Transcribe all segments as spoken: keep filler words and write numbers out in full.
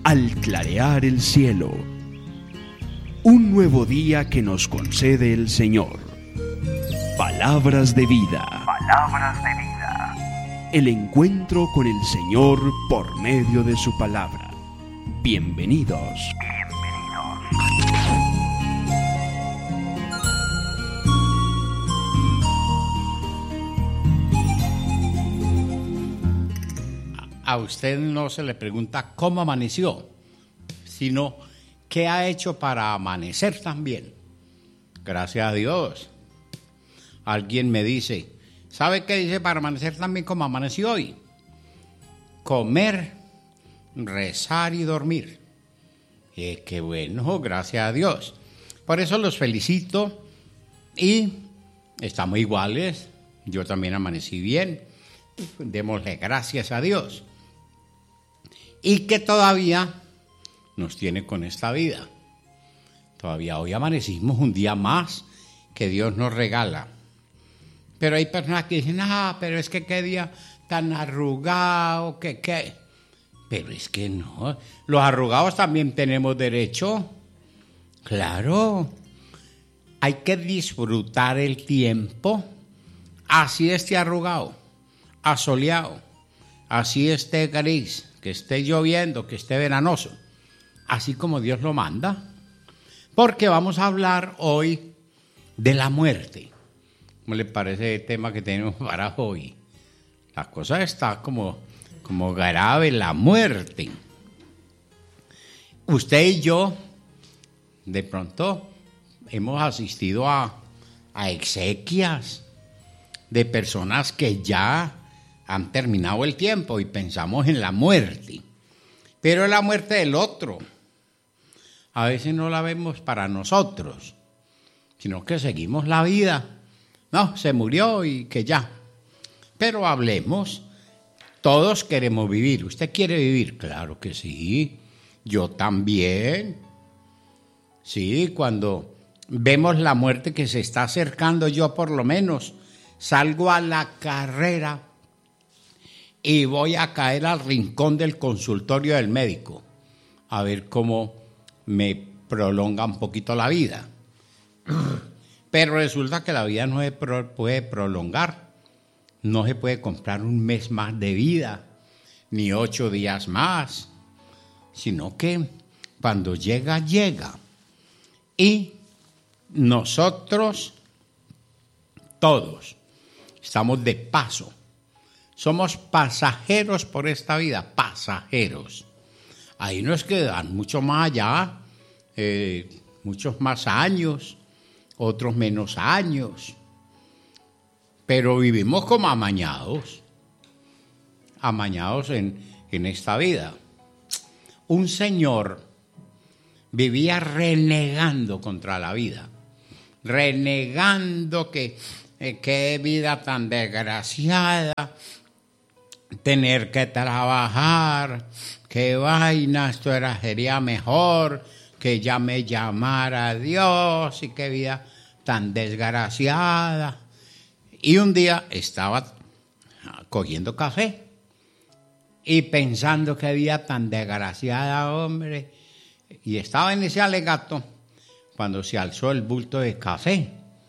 al clarear el cielo. Un nuevo día que nos concede el Señor. Palabras de vida. Palabras de vida. El encuentro con el Señor por medio de su palabra. Bienvenidos. Bienvenidos. A usted no se le pregunta cómo amaneció, sino qué ha hecho para amanecer también. Gracias a Dios. Alguien me dice, ¿sabe qué dice para amanecer también como amaneció hoy? Comer, rezar y dormir. Eh, qué bueno, gracias a Dios. Por eso los felicito y estamos iguales. Yo también amanecí bien. Démosle gracias a Dios. Y que todavía nos tiene con esta vida. Todavía hoy amanecimos un día más que Dios nos regala. Pero hay personas que dicen, ah, pero es que qué día tan arrugado, que qué. Pero es que no, los arrugados también tenemos derecho. Claro, hay que disfrutar el tiempo, así esté arrugado, asoleado, así esté gris, que esté lloviendo, que esté veranoso, así como Dios lo manda. Porque vamos a hablar hoy de la muerte. ¿Cómo le parece el tema que tenemos para hoy? La cosa está como, como grave, la muerte. Usted y yo, de pronto, hemos asistido a, a exequias de personas que ya han terminado el tiempo y pensamos en la muerte. Pero la muerte del otro, a veces no la vemos para nosotros, sino que seguimos la vida. No, se murió y que ya. Pero hablemos, todos queremos vivir. ¿Usted quiere vivir? Claro que sí, yo también. Sí, cuando vemos la muerte que se está acercando, yo por lo menos salgo a la carrera y voy a caer al rincón del consultorio del médico a ver cómo me prolonga un poquito la vida. Pero resulta que la vida no se puede prolongar. No se puede comprar un mes más de vida, ni ocho días más, sino que cuando llega, llega. Y nosotros, todos, estamos de paso. Somos pasajeros por esta vida, pasajeros. Ahí no es que dan mucho más allá, eh, muchos más años, otros menos años. Pero vivimos como amañados, amañados en, en esta vida. Un señor vivía renegando contra la vida, renegando que eh, qué vida tan desgraciada, tener que trabajar, qué vaina, esto era, sería mejor que ya me llamara Dios y qué vida tan desgraciada. Y un día estaba cogiendo café y pensando qué vida tan desgraciada, hombre, y estaba en ese alegato cuando se alzó el bulto de café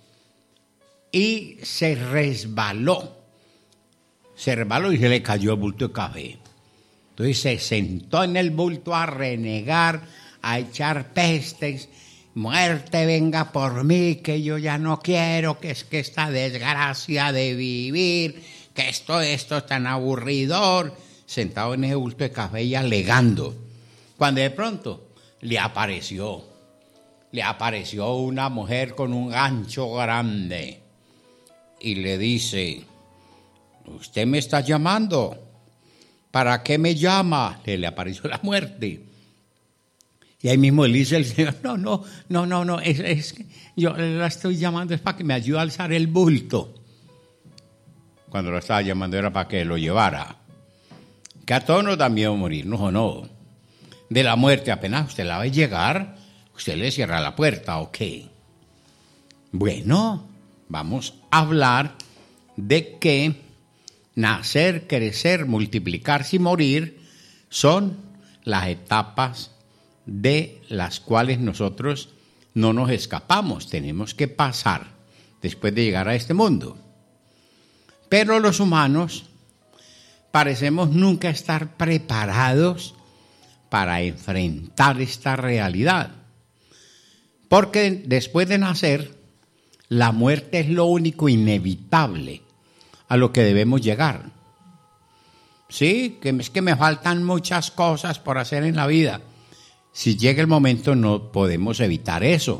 y se resbaló. Se resbaló y se le cayó el bulto de café. Entonces se sentó en el bulto a renegar, a echar pestes. Muerte, venga por mí, que yo ya no quiero, que es que esta desgracia de vivir, que esto, esto es tan aburridor. Sentado en ese bulto de café y alegando. Cuando de pronto le apareció, le apareció una mujer con un gancho grande y le dice, ¿usted me está llamando? ¿Para qué me llama? Le, le apareció la muerte. Y ahí mismo le dice el Señor, no, no, no, no, no, es, es que yo la estoy llamando es para que me ayude a alzar el bulto. Cuando lo estaba llamando era para que lo llevara. Que a todos nos da miedo morirnos o no. De la muerte apenas usted la ve llegar, usted le cierra la puerta, ¿o qué? Bueno, vamos a hablar de que nacer, crecer, multiplicarse y morir son las etapas de las cuales nosotros no nos escapamos, tenemos que pasar después de llegar a este mundo. Pero los humanos parecemos nunca estar preparados para enfrentar esta realidad. Porque después de nacer, la muerte es lo único inevitable a lo que debemos llegar. Sí, que es que me faltan muchas cosas por hacer en la vida. Si llega el momento no podemos evitar eso.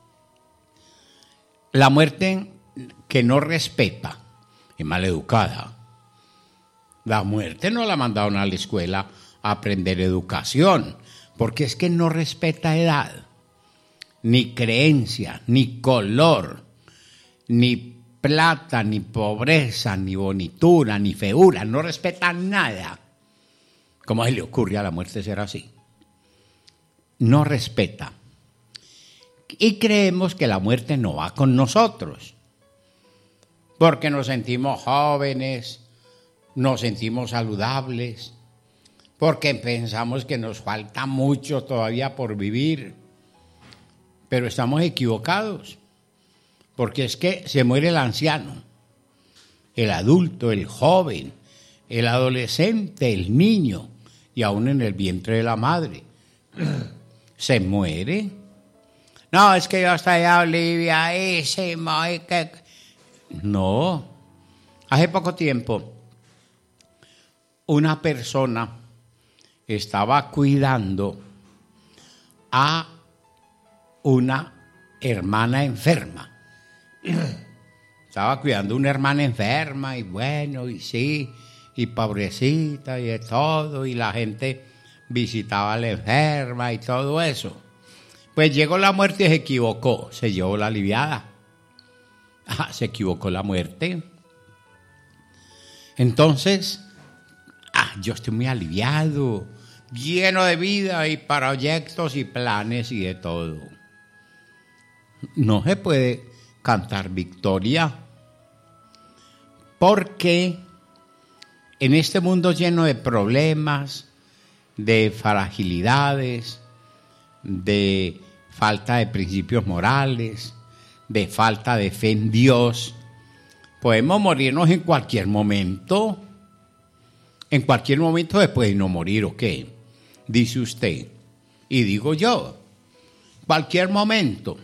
La muerte que no respeta es maleducada. La muerte no la mandaron a la escuela a aprender educación, porque es que no respeta edad, ni creencia, ni color, ni plata, ni pobreza, ni bonitura, ni feura, no respeta nada. ¿Cómo se le ocurre a la muerte ser así? No respeta. Y creemos que la muerte no va con nosotros, porque nos sentimos jóvenes, nos sentimos saludables, porque pensamos que nos falta mucho todavía por vivir. Pero estamos equivocados, porque es que se muere el anciano, el adulto, el joven, el adolescente, el niño, y aún en el vientre de la madre. Se muere. No, es que yo estoy allá, Olivia, y se muere. No. Hace poco tiempo, una persona estaba cuidando a una hermana enferma. Estaba cuidando a una hermana enferma y bueno, y sí, y pobrecita y de todo, y la gente visitaba a la enferma y todo eso. Pues llegó la muerte y se equivocó, se llevó la aliviada. Ah, se equivocó la muerte. Entonces, ah, yo estoy muy aliviado, lleno de vida y proyectos y planes y de todo. No se puede cantar victoria, porque en este mundo lleno de problemas, de fragilidades, de falta de principios morales, de falta de fe en Dios, podemos morirnos en cualquier momento. En cualquier momento se puede no morir, ¿o qué? Dice usted. Y digo yo, cualquier momento.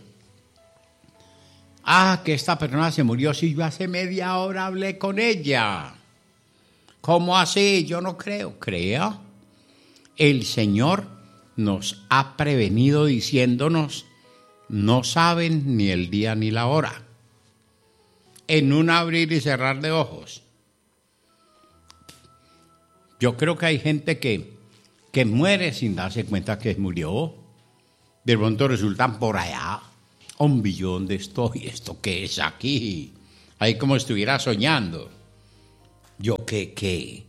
Ah, que esta persona se murió, si yo hace media hora hablé con ella. ¿Cómo así? Yo no creo. Crea. El Señor nos ha prevenido diciéndonos, no saben ni el día ni la hora. En un abrir y cerrar de ojos. Yo creo que hay gente que, que muere sin darse cuenta que murió. De pronto resultan por allá. Un billón de estoy, ¿esto qué es aquí? Ahí como estuviera soñando. ¿Yo qué, qué?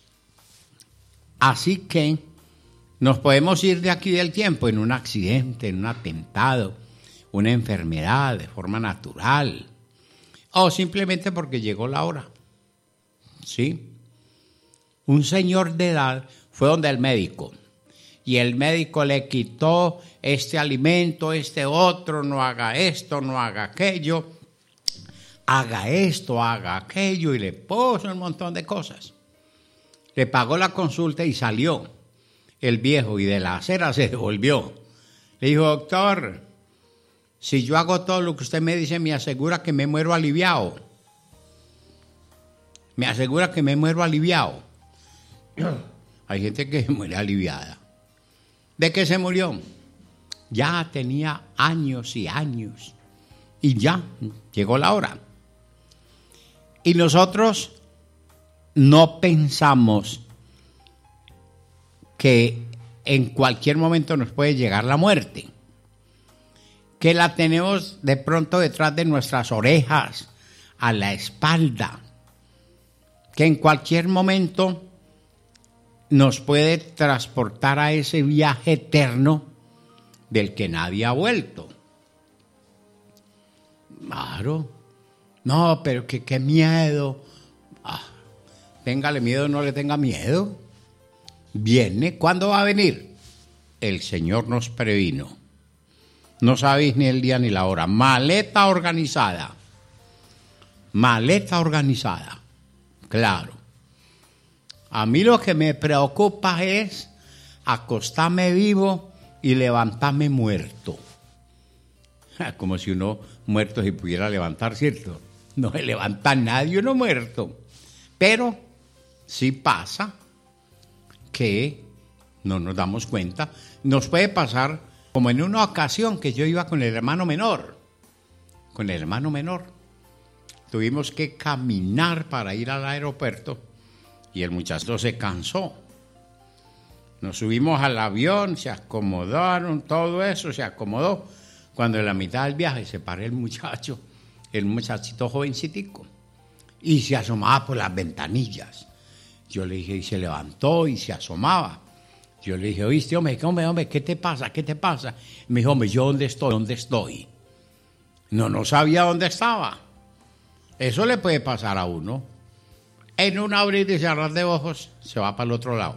Así que nos podemos ir de aquí del tiempo en un accidente, en un atentado, una enfermedad de forma natural, o simplemente porque llegó la hora. ¿Sí? Un señor de edad fue donde el médico, y el médico le quitó este alimento, este otro, no haga esto, no haga aquello, haga esto, haga aquello, y le puso un montón de cosas. Le pagó la consulta y salió el viejo, y de la acera se devolvió. Le dijo, doctor, si yo hago todo lo que usted me dice, me asegura que me muero aliviado. Me asegura que me muero aliviado. Hay gente que muere aliviada. ¿De qué se murió? Ya tenía años y años. Y ya llegó la hora. Y nosotros no pensamos que en cualquier momento nos puede llegar la muerte. Que la tenemos de pronto detrás de nuestras orejas, a la espalda. Que en cualquier momento nos puede transportar a ese viaje eterno del que nadie ha vuelto. Claro. No, pero que qué miedo. Ah, téngale miedo, no le tenga miedo. Viene, ¿cuándo va a venir? El Señor nos previno. No sabéis ni el día ni la hora. Maleta organizada. Maleta organizada. Claro. A mí lo que me preocupa es acostarme vivo y levantarme muerto. Como si uno muerto se pudiera levantar, ¿cierto? No se levanta nadie uno muerto. Pero sí pasa que no nos damos cuenta. Nos puede pasar como en una ocasión que yo iba con el hermano menor. Con el hermano menor. Tuvimos que caminar para ir al aeropuerto y el muchacho se cansó. Nos subimos al avión, se acomodaron, todo eso se acomodó. Cuando en la mitad del viaje se paró el muchacho, el muchachito jovencitico, y se asomaba por las ventanillas. Yo le dije, y se levantó y se asomaba. Yo le dije, oíste, hombre, hombre, hombre, ¿qué te pasa? ¿Qué te pasa? Me dijo, hombre, ¿yo dónde estoy? ¿Dónde estoy? No, no sabía dónde estaba. Eso le puede pasar a uno. En un abrir y cerrar de ojos, se va para el otro lado.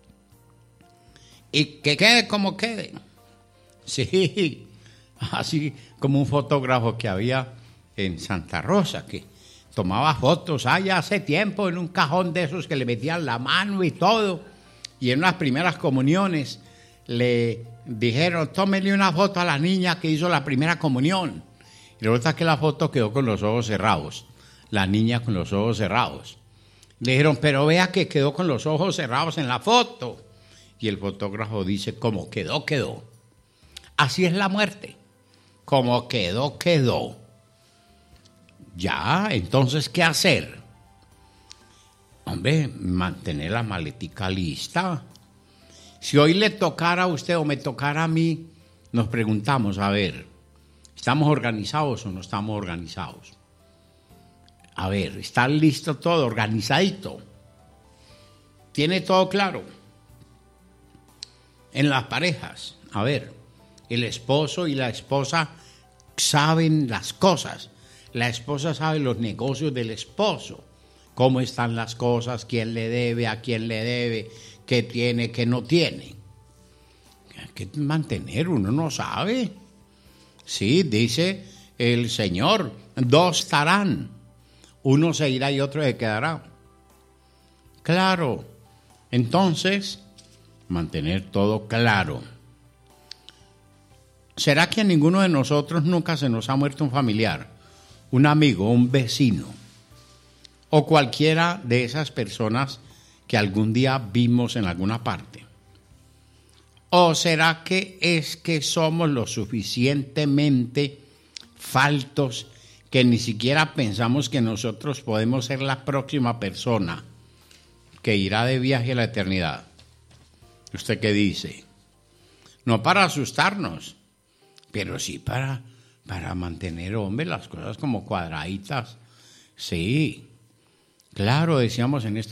Y que quede como quede. Sí, así como un fotógrafo que había en Santa Rosa, que tomaba fotos allá hace tiempo en un cajón de esos que le metían la mano y todo. Y en unas primeras comuniones le dijeron, tómele una foto a la niña que hizo la primera comunión. Y resulta que la foto quedó con los ojos cerrados. La niña con los ojos cerrados. Le dijeron, pero vea que quedó con los ojos cerrados en la foto. Y el fotógrafo dice, como quedó, quedó. Así es la muerte. Como quedó, quedó. Ya, entonces, ¿qué hacer? Hombre, mantener la maletica lista. Si hoy le tocara a usted o me tocara a mí, nos preguntamos, a ver, ¿estamos organizados o no estamos organizados? A ver, ¿está listo todo, organizadito? ¿Tiene todo claro? En las parejas, a ver, el esposo y la esposa saben las cosas. La esposa sabe los negocios del esposo. Cómo están las cosas, quién le debe, a quién le debe, qué tiene, qué no tiene. Hay que mantener, uno no sabe. Sí, dice el Señor, dos estarán. Uno se irá y otro se quedará. Claro. Entonces, mantener todo claro. ¿Será que a ninguno de nosotros nunca se nos ha muerto un familiar, un amigo, un vecino, o cualquiera de esas personas que algún día vimos en alguna parte? ¿O será que es que somos lo suficientemente faltos que ni siquiera pensamos que nosotros podemos ser la próxima persona que irá de viaje a la eternidad? ¿Usted qué dice? No para asustarnos, pero sí para, para mantener, hombre, las cosas como cuadraditas. Sí, claro, decíamos en esta